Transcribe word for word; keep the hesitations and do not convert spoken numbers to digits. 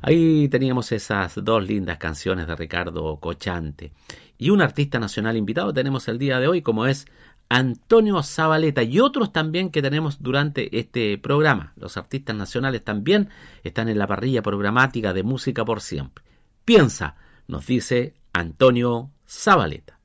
Ahí teníamos esas dos lindas canciones de Ricardo Cochante. Y un artista nacional invitado tenemos el día de hoy, como es Antonio Zabaleta, y otros también que tenemos durante este programa. Los artistas nacionales también están en la parrilla programática de Música por Siempre. Piensa, nos dice Antonio Zabaleta.